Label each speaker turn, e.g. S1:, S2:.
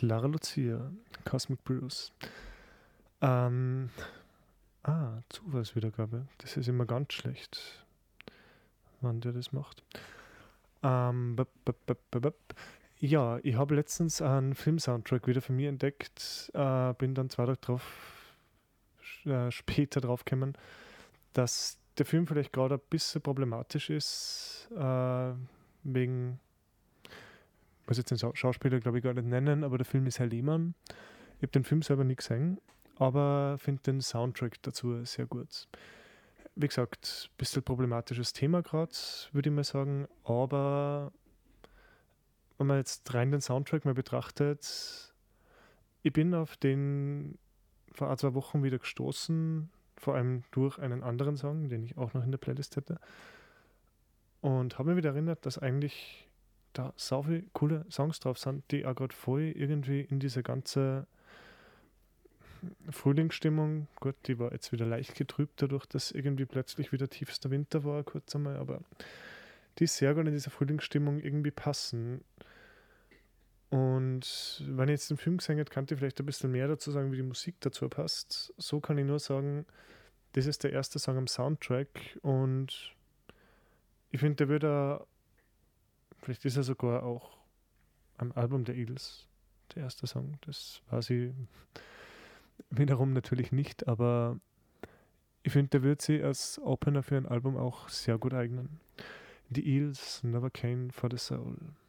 S1: Clara Lucia, Cosmic Bruce. Ähm, Zufallswiedergabe. Das ist immer ganz schlecht, wann der das macht. Ja, ich habe letztens einen Film-Soundtrack wieder für mich entdeckt. Bin dann 2 Tage später draufgekommen, dass der Film vielleicht gerade ein bisschen problematisch ist, wegen, ich muss jetzt den Schauspieler glaube ich gar nicht nennen, aber der Film ist Herr Lehmann. Ich habe den Film selber nie gesehen, aber finde den Soundtrack dazu sehr gut. Wie gesagt, ein bisschen problematisches Thema gerade, würde ich mal sagen, aber wenn man jetzt rein den Soundtrack mal betrachtet, ich bin auf den vor 2 Wochen wieder gestoßen, vor allem durch einen anderen Song, den ich auch noch in der Playlist hätte, und habe mir wieder erinnert, dass eigentlich da so viele coole Songs drauf sind, die auch gerade voll irgendwie in diese ganze Frühlingsstimmung, gut, die war jetzt wieder leicht getrübt dadurch, dass irgendwie plötzlich wieder tiefster Winter war, kurz einmal, aber die sehr gut in dieser Frühlingsstimmung irgendwie passen. Und wenn ich jetzt den Film gesehen hätte, kann ich vielleicht ein bisschen mehr dazu sagen, wie die Musik dazu passt. So kann ich nur sagen, das ist der erste Song am Soundtrack und ich finde, der würde, vielleicht ist er sogar auch am Album der Eagles, der erste Song. Das weiß ich wiederum natürlich nicht, aber ich finde, der wird sich als Opener für ein Album auch sehr gut eignen. The Eels, Never Came for the Soul.